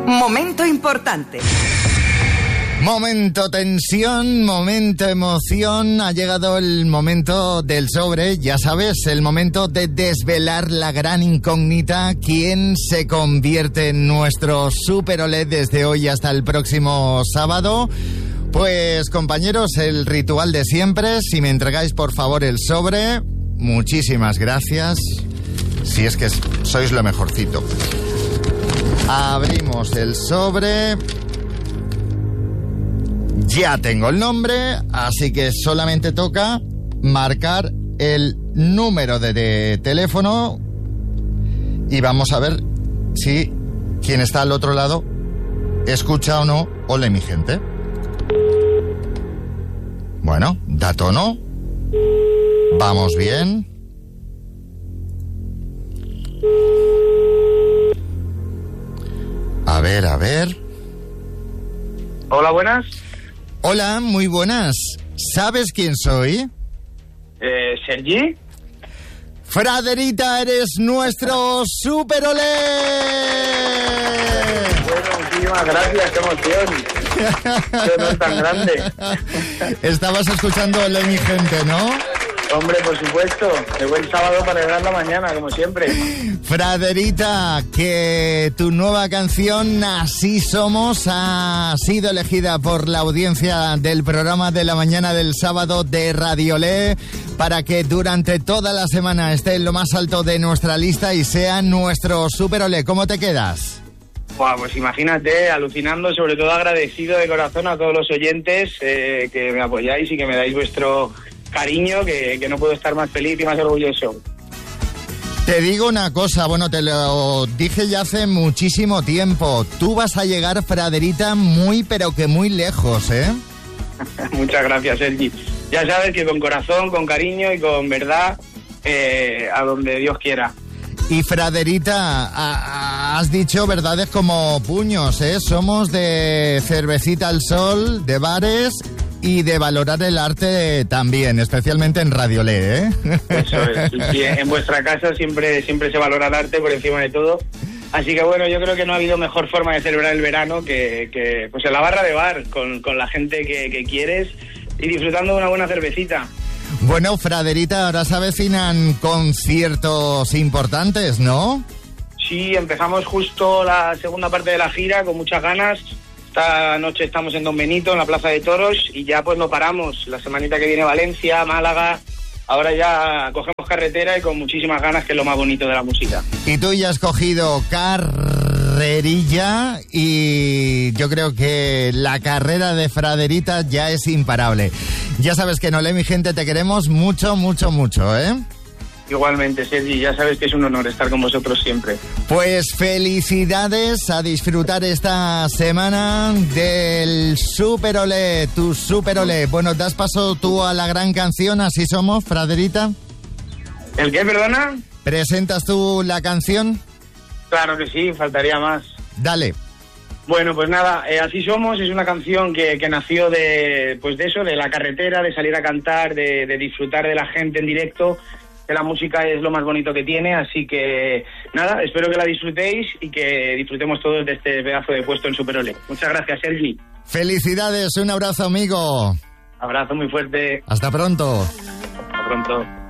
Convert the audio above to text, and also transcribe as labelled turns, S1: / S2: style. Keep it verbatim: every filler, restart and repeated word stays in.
S1: Momento importante.
S2: Momento tensión, momento emoción, ha llegado el momento del sobre, ya sabes, el momento de desvelar la gran incógnita, quién se convierte en nuestro Super O L E D desde hoy hasta el próximo sábado. Pues compañeros, el ritual de siempre, si me entregáis por favor el sobre, muchísimas gracias, si es que sois lo mejorcito. Abrimos el sobre. Ya tengo el nombre, así que solamente toca marcar el número de, de teléfono y vamos a ver si quien está al otro lado escucha o no. Ole, mi gente. Bueno, da tono. Vamos bien. A ver, a ver.
S3: Hola, buenas.
S2: Hola, muy buenas. ¿Sabes quién soy?
S3: Eh, ¿Sergi?
S2: Fraderita, eres nuestro Super O L E D.
S3: Bueno, muchísimas gracias, qué emoción. Qué honor tan grande.
S2: Estabas escuchando Ole, mi gente, ¿no?
S3: Hombre, por supuesto. De buen sábado para alegrar la mañana, como siempre.
S2: Fraderita, que tu nueva canción Así Somos ha sido elegida por la audiencia del programa de la mañana del sábado de Radio Le E para que durante toda la semana esté en lo más alto de nuestra lista y sea nuestro Super O L E D. ¿Cómo te quedas?
S3: Buah, pues imagínate, alucinando, sobre todo agradecido de corazón a todos los oyentes eh, que me apoyáis y que me dais vuestro cariño, que, que no puedo estar más feliz y más orgulloso.
S2: Te digo una cosa, bueno, te lo dije ya hace muchísimo tiempo. Tú vas a llegar, Fraderita, muy pero que muy lejos, ¿eh?
S3: Muchas gracias, Sergi. Ya sabes que con corazón, con cariño y con verdad, eh, a donde Dios quiera.
S2: Y Fraderita, a, a, has dicho verdades como puños, ¿eh? Somos de cervecita al sol, de bares y de valorar el arte también, especialmente en Radio Le E, ¿eh?
S3: Eso es. Sí, en vuestra casa siempre, siempre se valora el arte por encima de todo. Así que bueno, yo creo que no ha habido mejor forma de celebrar el verano que, que pues en la barra de bar, con, con la gente que, que quieres y disfrutando de una buena cervecita.
S2: Bueno, Fraderita, ahora se avecinan conciertos importantes, ¿no?
S3: Sí, empezamos justo la segunda parte de la gira con muchas ganas. Esta noche estamos en Don Benito, en la Plaza de Toros, y ya pues no paramos. La semanita que viene Valencia, Málaga. Ahora ya cogemos carretera y con muchísimas ganas, que es lo más bonito de la música.
S2: Y tú ya has cogido carrerilla y yo creo que la carrera de Fraderita ya es imparable. Ya sabes que en Olé, mi gente, te queremos mucho, mucho, mucho, ¿eh?
S3: Igualmente, Sergi, ya sabes que es un honor estar con vosotros siempre.
S2: Pues felicidades, a disfrutar esta semana del Super O L E D, tu Super O L E D. Bueno, ¿das paso tú a la gran canción Así Somos, Fraderita?
S3: ¿El qué, perdona?
S2: ¿Presentas tú la canción?
S3: Claro que sí, faltaría más.
S2: Dale.
S3: Bueno, pues nada, eh, Así Somos es una canción que, que nació de, pues de eso, de la carretera, de salir a cantar, de, de disfrutar de la gente en directo. Que la música es lo más bonito que tiene, así que nada, espero que la disfrutéis y que disfrutemos todos de este pedazo de puesto en Super O L E D. Muchas gracias, Sergi.
S2: Felicidades, un abrazo, amigo.
S3: Abrazo muy fuerte.
S2: Hasta pronto.
S3: Hasta pronto.